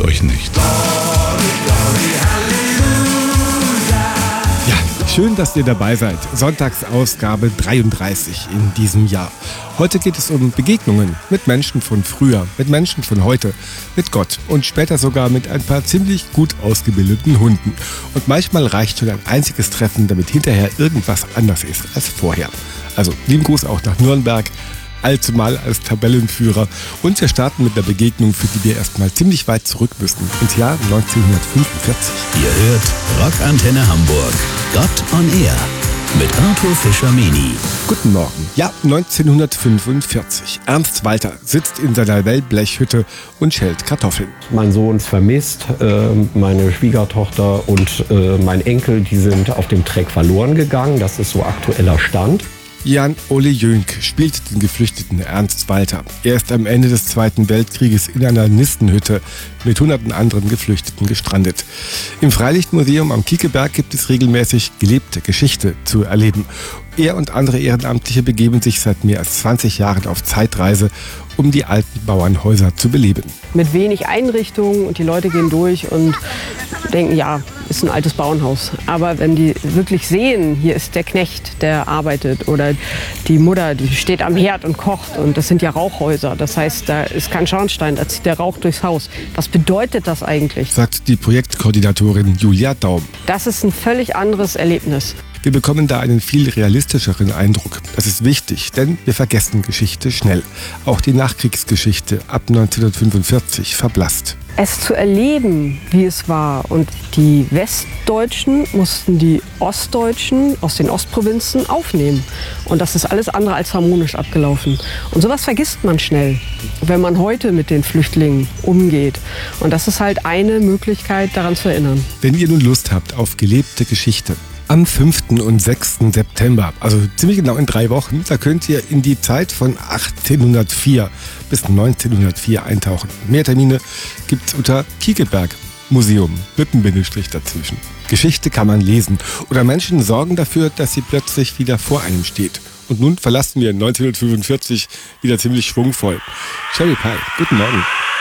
euch nicht. Schön, dass ihr dabei seid. Sonntagsausgabe 33 in diesem Jahr. Heute geht es um Begegnungen mit Menschen von früher, mit Menschen von heute, mit Gott und später sogar mit ein paar ziemlich gut ausgebildeten Hunden. Und manchmal reicht schon ein einziges Treffen, damit hinterher irgendwas anders ist als vorher. Also lieben Gruß auch nach Nürnberg, allzumal als Tabellenführer. Und wir starten mit einer Begegnung, für die wir erstmal ziemlich weit zurück müssen, ins Jahr 1945. Ihr hört Rockantenne Hamburg, Gott on Air mit Arthur Fischer-Meni. Guten Morgen. Ja, 1945. Ernst Walter sitzt in seiner Wellblechhütte und schält Kartoffeln. Mein Sohn ist vermisst, meine Schwiegertochter und mein Enkel, die sind auf dem Treck verloren gegangen. Das ist so aktueller Stand. Jan-Ole Jönk spielt den geflüchteten Ernst Walter. Er ist am Ende des Zweiten Weltkrieges in einer Nistenhütte mit hunderten anderen Geflüchteten gestrandet. Im Freilichtmuseum am Kiekeberg gibt es regelmäßig gelebte Geschichte zu erleben. Er und andere Ehrenamtliche begeben sich seit mehr als 20 Jahren auf Zeitreise, um die alten Bauernhäuser zu beleben. Mit wenig Einrichtungen und die Leute gehen durch und denken, ja, ist ein altes Bauernhaus. Aber wenn die wirklich sehen, hier ist der Knecht, der arbeitet, oder die Mutter, die steht am Herd und kocht, und das sind ja Rauchhäuser. Das heißt, da ist kein Schornstein, da zieht der Rauch durchs Haus. Was bedeutet das eigentlich? Sagt die Projektkoordinatorin Julia Daum. Das ist ein völlig anderes Erlebnis. Wir bekommen da einen viel realistischeren Eindruck. Das ist wichtig, denn wir vergessen Geschichte schnell. Auch die Nachkriegsgeschichte ab 1945 verblasst. Es zu erleben, wie es war. Und die Westdeutschen mussten die Ostdeutschen aus den Ostprovinzen aufnehmen. Und das ist alles andere als harmonisch abgelaufen. Und sowas vergisst man schnell, wenn man heute mit den Flüchtlingen umgeht. Und das ist halt eine Möglichkeit, daran zu erinnern. Wenn ihr nun Lust habt auf gelebte Geschichte, am 5. und 6. September, also ziemlich genau in 3 Wochen, da könnt ihr in die Zeit von 1804 bis 1904 eintauchen. Mehr Termine gibt's unter Kiekeberg Museum, Bindestrich dazwischen. Geschichte kann man lesen oder Menschen sorgen dafür, dass sie plötzlich wieder vor einem steht. Und nun verlassen wir 1945 wieder ziemlich schwungvoll. Cherry Pie, guten Morgen.